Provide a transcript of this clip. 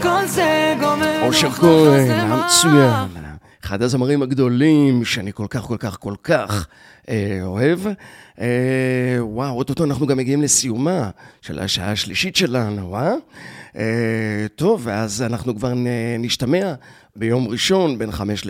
כל זה גומר אושר כהן, מצוין. אחד הזמרים הגדולים שאני כל כך אוהב. וואו, אותו אנחנו גם מגיעים לסיומה של השעה השלישית שלנו, טוב, אז אנחנו כבר נשתמע ביום ראשון בין 5